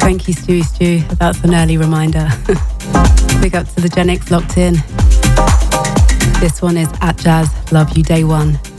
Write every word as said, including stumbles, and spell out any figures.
Thank you, Stewie Stew. That's an early reminder. Big up to the Gen X locked in. This one is At Jazz, Love You Day One.